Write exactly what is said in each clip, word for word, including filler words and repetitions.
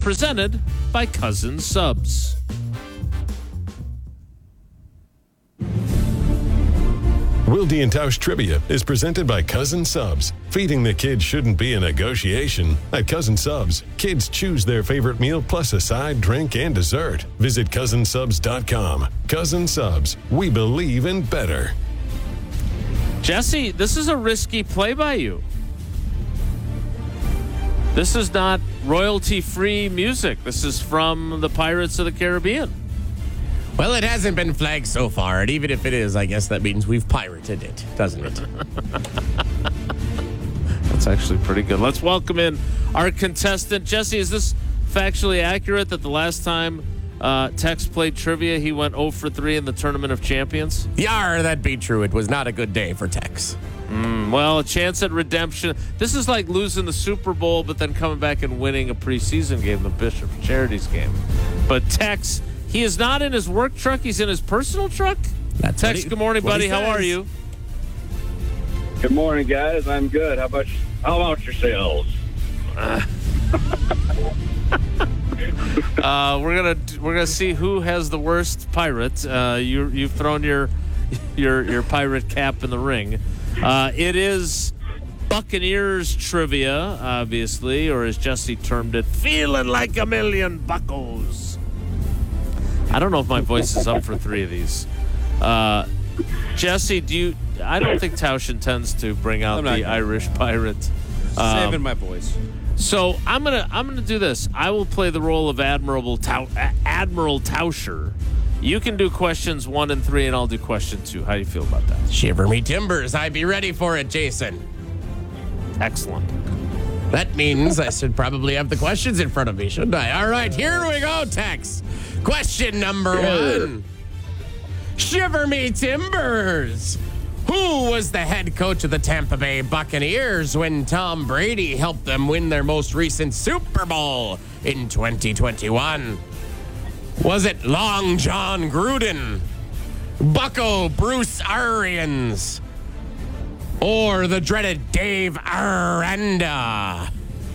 presented by Cousin Subs. Wilde and Tausch Trivia is presented by Cousin Subs. Feeding the kids shouldn't be a negotiation. At Cousin Subs, kids choose their favorite meal plus a side, drink, and dessert. Visit cousin subs dot com. Cousin Subs, we believe in better. Jesse, this is a risky play by you. This is not royalty-free music. This is from the Pirates of the Caribbean. Well, it hasn't been flagged so far, and even if it is, I guess that means we've pirated it, doesn't it? That's actually pretty good. Let's welcome in our contestant. Jesse, is this factually accurate that the last time uh, Tex played trivia, he went oh for three in the Tournament of Champions? Yar, that'd be true. It was not a good day for Tex. Mm, well, a chance at redemption. This is like losing the Super Bowl, but then coming back and winning a preseason game, the Bishop Charities game. But Tex... he is not in his work truck. He's in his personal truck. That's Tex, he, good morning, buddy. How are you? Good morning, guys. I'm good. How about how about yourselves? Uh, uh, we're gonna we're gonna see who has the worst pirate. Uh, you you've thrown your your your pirate cap in the ring. Uh, it is Buccaneers trivia, obviously, or as Jesse termed it, feeling like a million buckos. I don't know if my voice is up for three of these. Uh, Jesse, do you? I don't think Tausch intends to bring out the gonna. Irish pirate. Um, Saving my voice. So I'm gonna I'm gonna do this. I will play the role of Admiral Tau- Admiral Tauscher. You can do questions one and three, and I'll do question two. How do you feel about that? Shiver me timbers. I'd be ready for it, Jason. Excellent. That means I should probably have the questions in front of me, shouldn't I? All right, here we go, Tex. Question number Yeah. one. Shiver me timbers. Who was the head coach of the Tampa Bay Buccaneers when Tom Brady helped them win their most recent Super Bowl in twenty twenty-one? Was it Long John Gruden, Bucko Bruce Arians, or the dreaded Dave Aranda?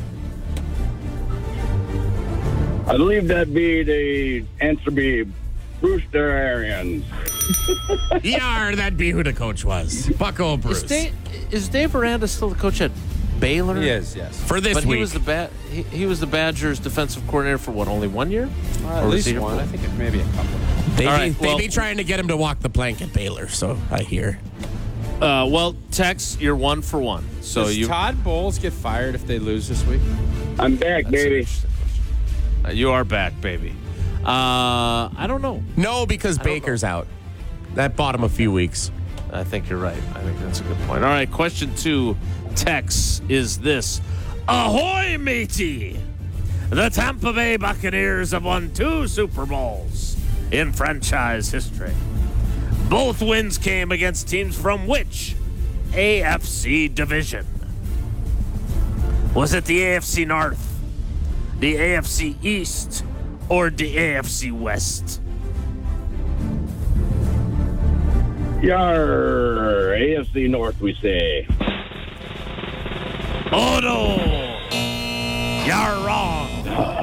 I believe that'd be the answer be Brewster Arians. Yar, that'd be who the coach was. Bucko Bruce. Is Dave, is Dave Aranda still the coach at Baylor? He is, yes. For this But week. he was the ba- he, he was the Badgers defensive coordinator for what? Only one year? Uh, Or at was least he here one. for- I think it may be a couple. They, All be, right, they well- be trying to get him to walk the plank at Baylor, so I hear. Uh, well, Tex, you're one for one. So Does you Todd Bowles get fired if they lose this week? I'm back, That's an baby. interesting question. Uh, you are back, baby. Uh, I don't know. No, because don't Baker's out. That bought him a few weeks. I think you're right. I think that's a good point. All right, question two, Tex, is this. Ahoy, matey! The Tampa Bay Buccaneers have won two Super Bowls in franchise history. Both wins came against teams from which A F C division? Was it the A F C North, the A F C East, or the A F C West? Yar, A F C North, we say. Oh no! You're wrong.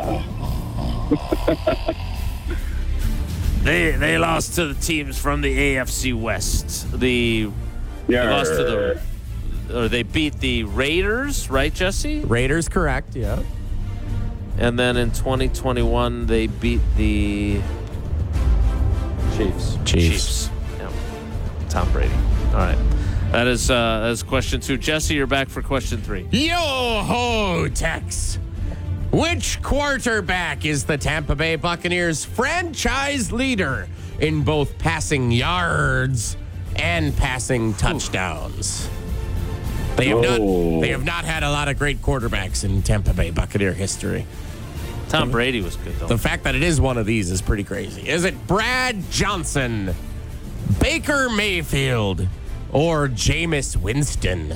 they they lost to the teams from the A F C West. The they Yar. lost to the or they beat the Raiders, right, Jesse? Raiders, correct, yeah. And then in twenty twenty-one they beat the Chiefs. Chiefs. Yeah. Tom Brady. All right. That is uh, that is question two. Jesse, you're back for question three. Yo ho, Tex. Which quarterback is the Tampa Bay Buccaneers franchise leader in both passing yards and passing touchdowns? They have not Oh. they have not had a lot of great quarterbacks in Tampa Bay Buccaneer history. Tom Brady was good though. The fact that it is one of these is pretty crazy. Is it Brad Johnson, Baker Mayfield, or Jameis Winston?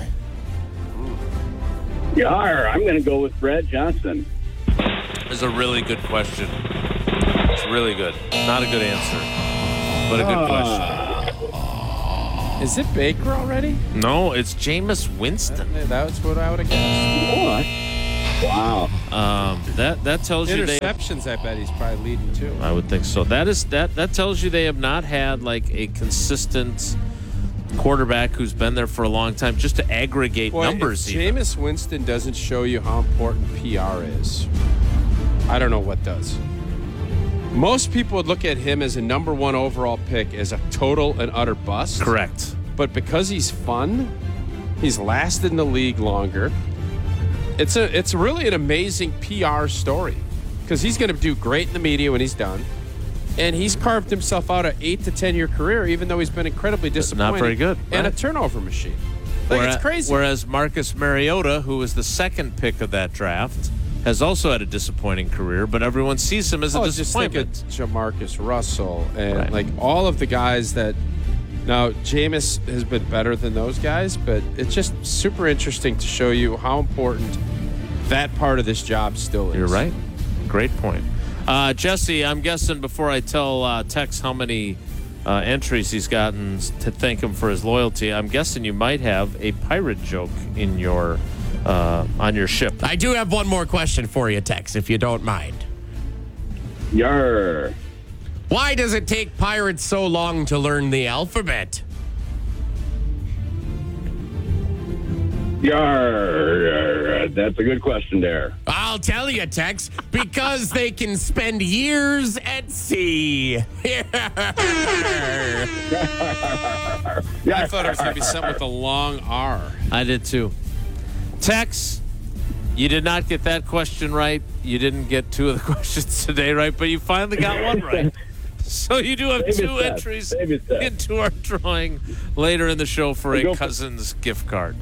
Yar, I'm going to go with Brad Johnson. Is a really good question. It's really good. Not a good answer, but a good question. Is it Baker already? No, it's Jameis Winston. That's what I would have guessed. What? Wow. Um, that that tells you they. Interceptions, I bet he's probably leading too. I would think so. That is that that tells you they have not had like a consistent quarterback who's been there for a long time, just to aggregate Boy, numbers. If even. Jameis Winston doesn't show you how important P R is, I don't know what does. Most people would look at him as a number one overall pick as a total and utter bust. Correct. But because he's fun, he's lasted in the league longer. It's a it's really an amazing P R story because he's going to do great in the media when he's done. And he's carved himself out an eight to ten year career, even though he's been incredibly disappointing. Not very good, And right. a turnover machine. Like, Whereas, it's crazy. Whereas Marcus Mariota, who was the second pick of that draft, has also had a disappointing career, but everyone sees him as a Oh, just think of disappointment. Jamarcus Russell and Right. like all of the guys that. Now, Jameis has been better than those guys, but it's just super interesting to show you how important that part of this job still is. You're right. Great point. Uh, Jesse, I'm guessing before I tell uh, Tex how many uh, entries he's gotten to thank him for his loyalty, I'm guessing you might have a pirate joke in your uh, on your ship. I do have one more question for you, Tex, if you don't mind. Yar. Why does it take pirates so long to learn the alphabet? Yar. That's a good question there. I'll tell you, Tex, because they can spend years at sea. I thought it was going to be something with a long R. I did too. Tex, you did not get that question right. You didn't get two of the questions today right, but you finally got one right. So you do have Save two it, Seth. entries Save it, Seth. into our drawing later in the show for a Go for- Cousins gift card.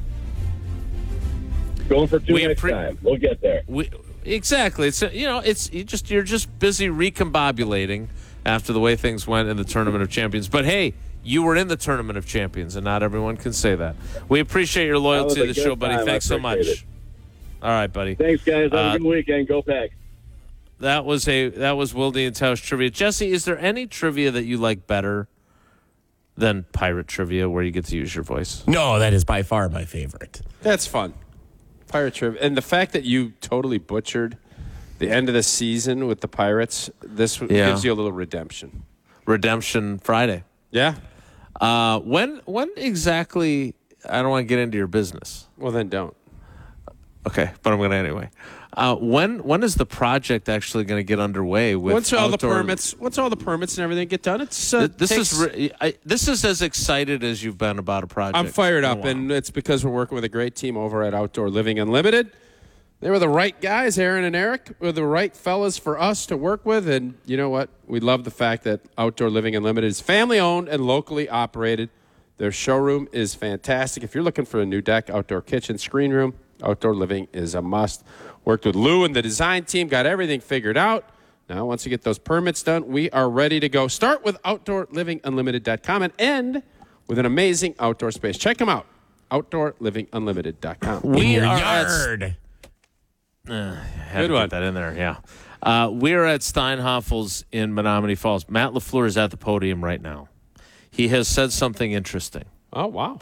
Going for two We next appre- time. We'll get there. We, exactly. It's you know, it's you just you're just busy recombobulating after the way things went in the Tournament of Champions. But hey, you were in the Tournament of Champions, and not everyone can say that. We appreciate your loyalty to That the was a show, good buddy. time. I Thanks so much. appreciate it. All right, buddy. Thanks, guys. Have Uh, a good weekend. Go Pack. That was a that was Wilde and Tausch trivia. Jesse, is there any trivia that you like better than pirate trivia, where you get to use your voice? No, that is by far my favorite. That's fun. Pirate trivia. And the fact that you totally butchered the end of the season with the Pirates, this Yeah. gives you a little redemption. Redemption Friday. Yeah? Uh, when when exactly? I don't want to get into your business. Well, then don't. Okay, but I'm going to anyway. Uh, when when is the project actually going to get underway? With Once all the outdoor- permits, once all the permits and everything get done, it's uh, Th- This takes- is re- I, this is as excited as you've been about a project. I'm fired in a up, while. and it's because we're working with a great team over at Outdoor Living Unlimited. They were the right guys, Aaron and Eric, were the right fellas for us to work with, and you know what? We love the fact that Outdoor Living Unlimited is family-owned and locally operated. Their showroom is fantastic. If you're looking for a new deck, outdoor kitchen, screen room, Outdoor Living is a must. Worked with Lou and the design team, got everything figured out. Now, once you get those permits done, we are ready to go. Start with outdoor living unlimited dot com and end with an amazing outdoor space. Check them out, outdoor living unlimited dot com. In We your are at- yard. Had Good to one. Get that in there, yeah. Uh, we're at Steinhoffel's in Menominee Falls. Matt LaFleur is at the podium right now. He has said something interesting. Oh, wow.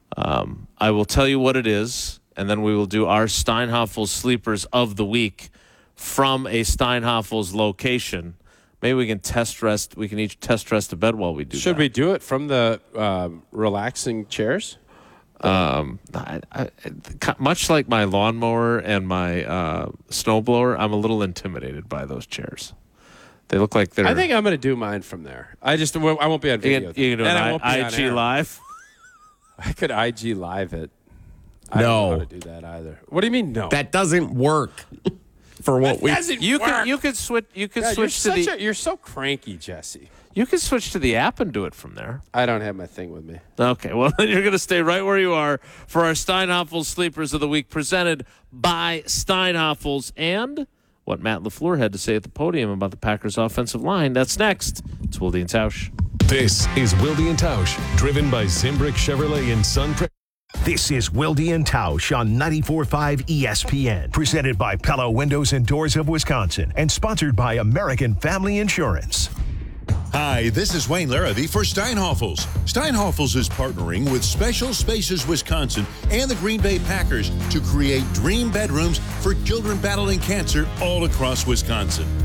I will tell you what it is, and then we will do our Steinhoffel's sleepers of the week from a Steinhoffel's location. Maybe we can test rest. We can each test rest a bed while we do Should that. we do it from the um, relaxing chairs? Um, I, I, much like my lawnmower and my uh, snowblower, I'm a little intimidated by those chairs. They look like they're. I think I'm going to do mine from there. I just I won't be on you video. can, you can do and an I won't be I- on IG air. live. I could I G live it. I No. don't know how to do that either. What do you mean no? That doesn't work for what we. doesn't You work. could you could switch you could God, you're switch to such the a, you're so cranky, Jesse. you could switch to the app and do it from there. I don't have my thing with me. Okay, well then you're going to stay right where you are for our Steinhoffel's Sleepers of the Week, presented by Steinhoffel's, and what Matt LaFleur had to say at the podium about the Packers' offensive line. That's next. It's Wilde and Tausch. This is Wilde and Tausch, driven by Zimbrick Chevrolet in Sun Prairie. This is Wilde and Tausch on ninety-four point five E S P N, presented by Pella Windows and Doors of Wisconsin, and sponsored by American Family Insurance. Hi, this is Wayne Larrabee for Steinhoffels. Steinhoffels is partnering with Special Spaces Wisconsin and the Green Bay Packers to create dream bedrooms for children battling cancer all across Wisconsin.